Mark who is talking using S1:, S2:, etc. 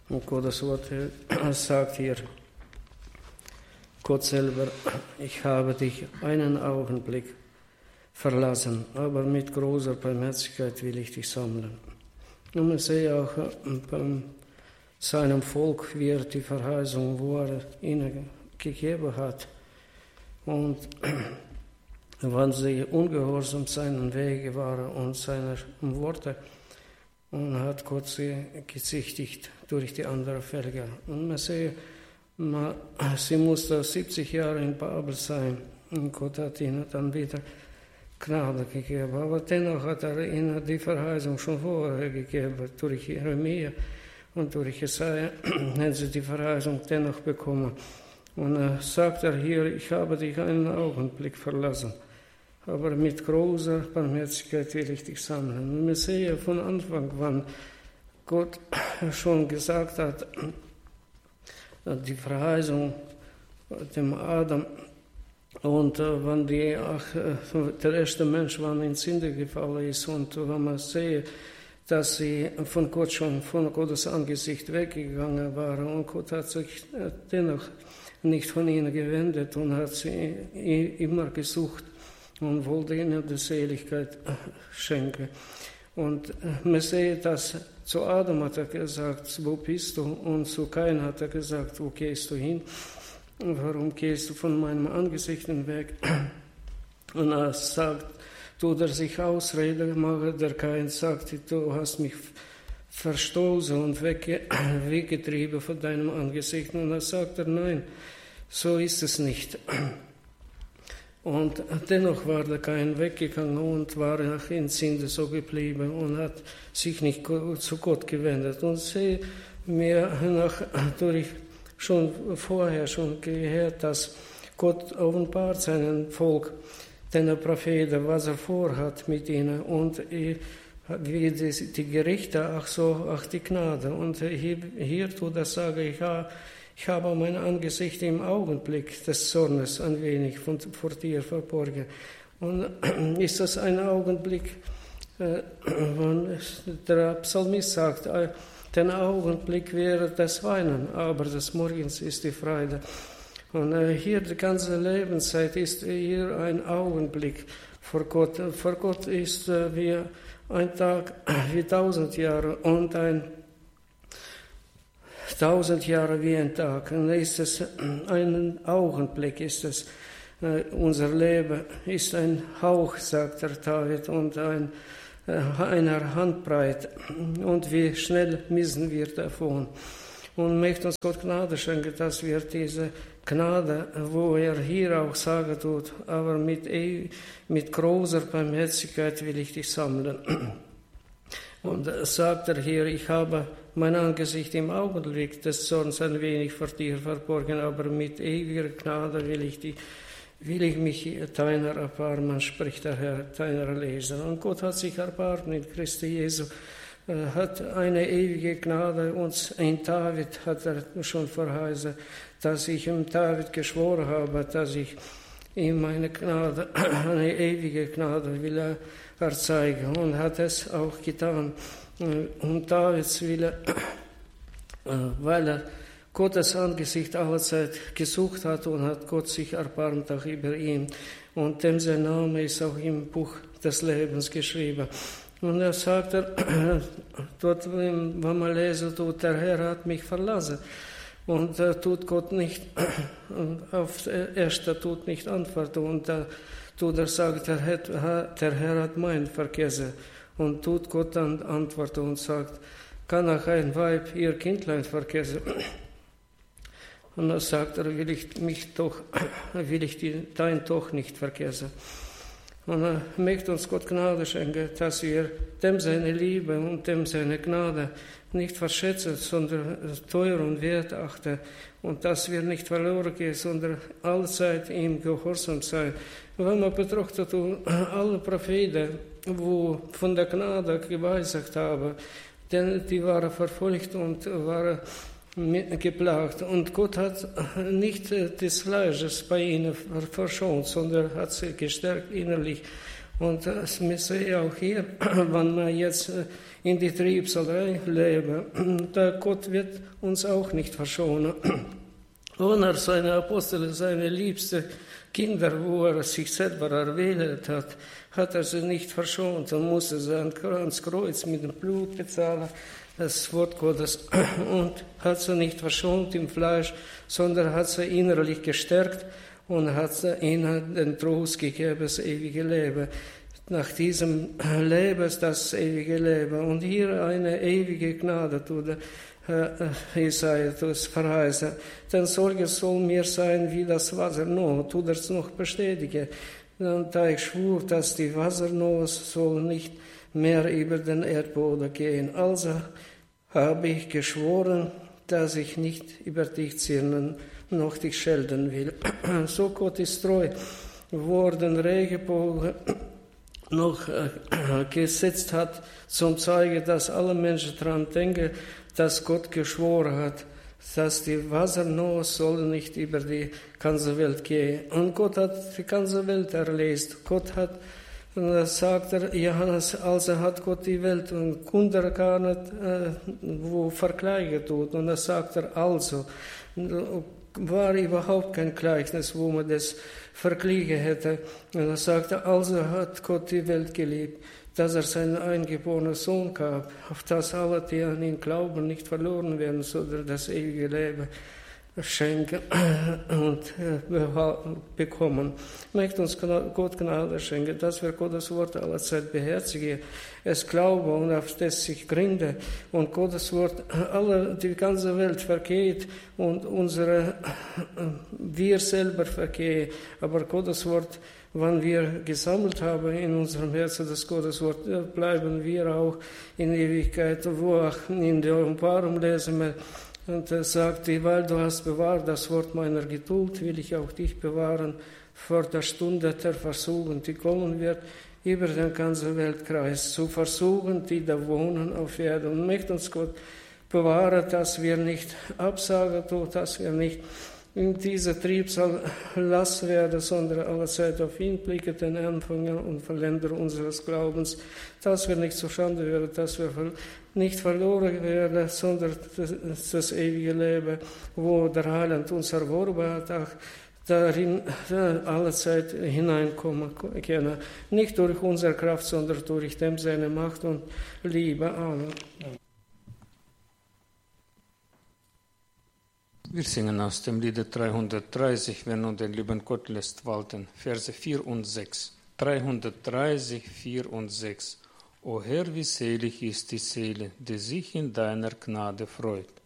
S1: Und Gottes Wort sagt hier, Gott selber, ich habe dich einen Augenblick verlassen, aber mit großer Barmherzigkeit will ich dich sammeln. Und man sieht auch bei seinem Volk, wie er die Verheißung, wo er ihnen gegeben hat. Und wann sie ungehorsam seinen Wege waren und seine Worte, und hat Gott sie gezichtigt durch die anderen Völker. Und man sieht, sie musste 70 Jahre in Babel sein und Gott hat ihnen dann wieder Gnade gegeben. Aber dennoch hat er ihnen die Verheißung schon vorher gegeben, durch Jeremia und durch Jesaja haben sie die Verheißung dennoch bekommen. Und sagt er hier, ich habe dich einen Augenblick verlassen, aber mit großer Barmherzigkeit will ich dich sammeln. Und wir sehen von Anfang, wann Gott schon gesagt hat, die Verheißung dem Adam, und wenn der erste Mensch wann in Sünde gefallen ist, und wenn man sieht, dass sie von Gottes Angesicht weggegangen waren, und Gott hat sich dennoch nicht von ihnen gewendet und hat sie immer gesucht und wollte ihnen die Seligkeit schenken. Und man sieht, dass zu Adam hat er gesagt, wo bist du? Und zu Kain hat er gesagt, wo gehst du hin? Warum gehst du von meinem Angesicht hinweg? Und er sagt, tut er sich Ausrede machen, der Kain sagt, du hast mich verstoßen und weggetrieben von deinem Angesicht. Und dann sagt er, nein, so ist es nicht. Und dennoch war der Kain weggegangen und war in Sünde so geblieben und hat sich nicht zu Gott gewendet. Und sie mir schon vorher gehört, dass Gott offenbart seinem Volk, den Propheten, was er vorhat mit ihnen und wie die Gerichte, auch die Gnade. Und hier tut er sagen, ich habe mein Angesicht im Augenblick des Zornes ein wenig vor dir verborgen. Und ist das ein Augenblick, der Psalmist sagt, der Augenblick wäre das Weinen, aber des Morgens ist die Freude. Und hier die ganze Lebenszeit ist hier ein Augenblick vor Gott. Vor Gott ist wie ein Tag wie 1000 Jahre und 1000 Jahre wie ein Tag. Und ist es ein Augenblick, ist es unser Leben ist ein Hauch, sagt der David, und einer Handbreit. Und wie schnell müssen wir davon. Und möchte uns Gott Gnade schenken, dass wir diese Gnade, wo er hier auch sagen tut, aber mit großer Barmherzigkeit will ich dich sammeln. Und sagt er hier, ich habe mein Angesicht im Augenblick des Zorns ein wenig vor dir verborgen, aber mit ewiger Gnade will ich mich deiner erbarmen, spricht der Herr, deiner Leser. Und Gott hat sich erbarmt in Christi Jesu, hat eine ewige Gnade uns in David, hat er schon verheißen, dass ich ihm David geschworen habe, dass ich ihm meine Gnade, eine ewige Gnade will erzeigen, und hat es auch getan. Und Davids Wille, weil er Gottes Angesicht allezeit gesucht hat und hat Gott sich erbarmt auch über ihn. Und dem sein Name ist auch im Buch des Lebens geschrieben. Und er sagt, dort, wenn man lesen tut, der Herr hat mich verlassen. Und tut Gott nicht, auf erster tut nicht antworten. Und tut er sagt, der Herr hat mein vergessen. Und tut Gott dann antworten und sagt, kann auch ein Weib ihr Kindlein vergessen? Und dann sagt er, will ich dein doch nicht vergessen. Und er möchte uns Gott Gnade schenken, dass wir dem seine Liebe und dem seine Gnade nicht verschätzen, sondern teuer und wert achten, und dass wir nicht verloren gehen, sondern allzeit ihm gehorsam sein. Wenn man betrachtet alle Propheten, wo von der Gnade geweissagt haben, denn die waren verfolgt und waren geplagt. Und Gott hat nicht des Fleisches bei ihnen verschont, sondern hat sie gestärkt innerlich Und das müssen wir auch hier, wenn wir jetzt in die Trübsalei leben, der Gott wird uns auch nicht verschonen. Ohne seine Apostel, seine liebsten Kinder, wo er sich selber erwählt hat, hat er sie nicht verschont und musste sein Kreuz mit dem Blut bezahlen, das Wort Gottes, und hat sie nicht verschont im Fleisch, sondern hat sie innerlich gestärkt und hat ihnen den Trost gegeben, das ewige Leben. Nach diesem Leben das ewige Leben. Und hier eine ewige Gnade tut Jesaja verheißen. Denn solche soll mir sein wie das Wasser Noah, tut es noch bestätigen. Da ich schwur, dass die Wasser Noahs soll nicht mehr über den Erdboden gehen. Also habe ich geschworen, dass ich nicht über dich zürnen noch dich schelten will. So Gott ist treu, wo er den Regenbogen noch gesetzt hat, zum Zeigen, dass alle Menschen daran denken, dass Gott geschworen hat, dass die Wasser Noahs sollen nicht über die ganze Welt gehen. Und Gott hat die ganze Welt erlöst. Gott hat, das sagt er, Johannes, also hat Gott die Welt und Kunder gar nicht, wo vergleichen tut. Und das sagt er also. War überhaupt kein Gleichnis, wo man das vergleichen hätte. Und er sagte, also hat Gott die Welt geliebt, dass er seinen eingeborenen Sohn gab, auf das alle, die an ihn glauben, nicht verloren werden, sondern das ewige Leben schenken und bekommen. Möchte uns Gott Gnade schenken, dass wir Gottes Wort allerzeit beherzigen, es glauben und auf das sich gründen und Gottes Wort, die ganze Welt vergeht und wir selber vergehen, aber Gottes Wort, wenn wir gesammelt haben in unserem Herzen das Gotteswort, bleiben wir auch in Ewigkeit, wo auch in der Offenbarung lesen wir, und er sagt, weil du hast bewahrt das Wort meiner Geduld, will ich auch dich bewahren vor der Stunde der Versuchung, die kommen wird über den ganzen Weltkreis, zu Versuchen, die da wohnen auf Erden. Und möchte uns Gott bewahren, dass wir nicht absagen tun, dass wir nicht in dieser Trübsal lass werden, sondern allerzeit auf ihn blicken, den Anfänger und Vollender unseres Glaubens, dass wir nicht zustande werden, dass wir nicht verloren werden, sondern das ewige Leben, wo der Heiland uns erworben hat, auch darin allezeit hineinkommen können. Nicht durch unsere Kraft, sondern durch dem seine Macht und Liebe. Amen.
S2: Wir singen aus dem Lied 330, wer nun den lieben Gott lässt walten, Verse 4 und 6. 330, 4 und 6. O Herr, wie selig ist die Seele, die sich in deiner Gnade freut.